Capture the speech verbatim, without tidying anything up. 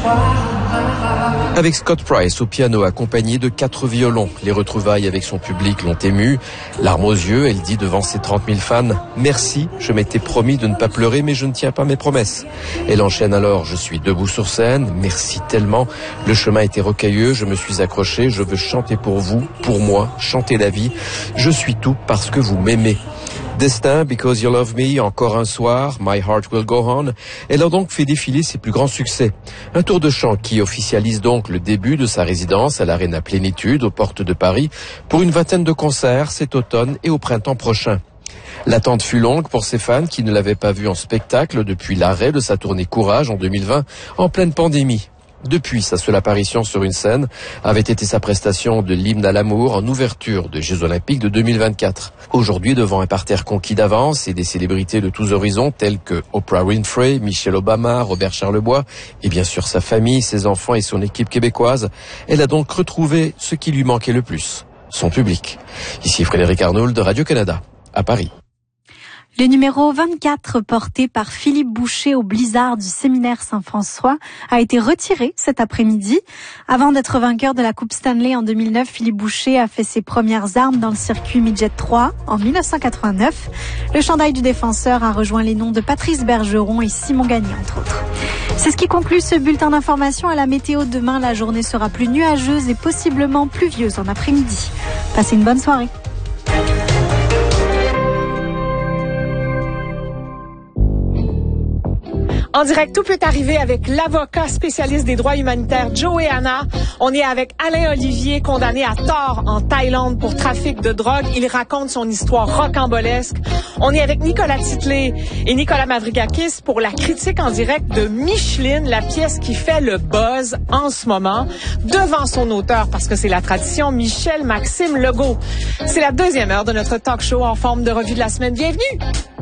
Avec Scott Price au piano accompagné de quatre violons, les retrouvailles avec son public l'ont émue. Larmes aux yeux, elle dit devant ses trente mille fans « Merci, je m'étais promis de ne pas pleurer mais je ne tiens pas mes promesses ». Elle enchaîne alors « Je suis debout sur scène, merci tellement, le chemin était rocailleux, je me suis accroché, je veux chanter pour vous, pour moi, chanter la vie, je suis tout parce que vous m'aimez ». Destin, Because You Love Me, Encore un soir, My Heart Will Go On. Elle a donc fait défiler ses plus grands succès. Un tour de chant qui officialise donc le début de sa résidence à l'Arena Plénitude, aux portes de Paris, pour une vingtaine de concerts cet automne et au printemps prochain. L'attente fut longue pour ses fans qui ne l'avaient pas vue en spectacle depuis l'arrêt de sa tournée Courage en deux mille vingt, en pleine pandémie. Depuis, sa seule apparition sur une scène avait été sa prestation de l'hymne à l'amour en ouverture des Jeux Olympiques de deux mille vingt-quatre. Aujourd'hui, devant un parterre conquis d'avance et des célébrités de tous horizons telles que Oprah Winfrey, Michelle Obama, Robert Charlebois et bien sûr sa famille, ses enfants et son équipe québécoise, elle a donc retrouvé ce qui lui manquait le plus, son public. Ici Frédéric Arnould de Radio-Canada, à Paris. Le numéro vingt-quatre, porté par Philippe Boucher au Blizzard du Séminaire Saint-François, a été retiré cet après-midi. Avant d'être vainqueur de la Coupe Stanley en deux mille neuf, Philippe Boucher a fait ses premières armes dans le circuit Midget trois en mille neuf cent quatre-vingt-neuf. Le chandail du défenseur a rejoint les noms de Patrice Bergeron et Simon Gagné, entre autres. C'est ce qui conclut ce bulletin d'information. À la météo, demain, la journée sera plus nuageuse et possiblement pluvieuse en après-midi. Passez une bonne soirée. En direct, tout peut arriver avec l'avocat spécialiste des droits humanitaires Joey Hanna. On est avec Alain Olivier, condamné à tort en Thaïlande pour trafic de drogue. Il raconte son histoire rocambolesque. On est avec Nicolas Titley et Nicolas Mavridakis pour la critique en direct de Micheline, la pièce qui fait le buzz en ce moment, devant son auteur, parce que c'est la tradition, Michel Maxime Legault. C'est la deuxième heure de notre talk show en forme de revue de la semaine. Bienvenue!